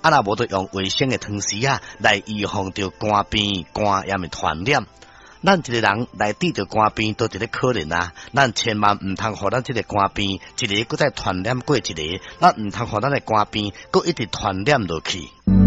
啊若无得用卫生的汤匙啊来预防着肝病、肝炎的传染。咱一个人内底着肝病都一个可能啊，咱千万唔通互咱这个肝病一个搁再传染过一个，咱唔通互咱的肝病搁一直传染落去。